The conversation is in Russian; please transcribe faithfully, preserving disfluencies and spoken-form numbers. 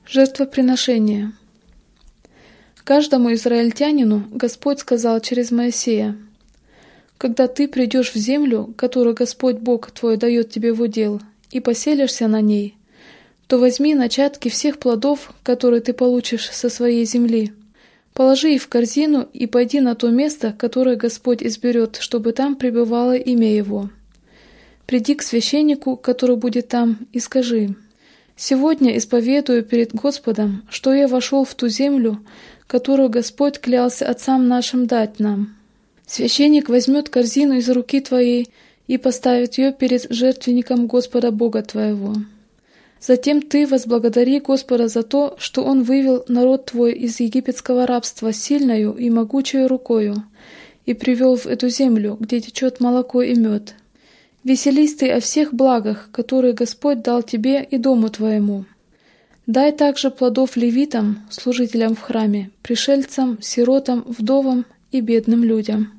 Жертвоприношение. Каждому израильтянину Господь сказал через Моисея: «Когда ты придешь в землю, которую Господь Бог твой дает тебе в удел, и поселишься на ней, то возьми начатки всех плодов, которые ты получишь со своей земли, положи их в корзину и пойди на то место, которое Господь изберет, чтобы там пребывало имя Его. Приди к священнику, который будет там, и скажи: «Сегодня исповедую перед Господом, что я вошел в ту землю, которую Господь клялся отцам нашим дать нам». Священник возьмет корзину из руки твоей и поставит ее перед жертвенником Господа Бога твоего. Затем ты возблагодари Господа за то, что Он вывел народ твой из египетского рабства сильною и могучей рукою и привел в эту землю, где течет молоко и мед. Веселись ты о всех благах, которые Господь дал тебе и дому твоему. Дай также плодов левитам, служителям в храме, пришельцам, сиротам, вдовам и бедным людям».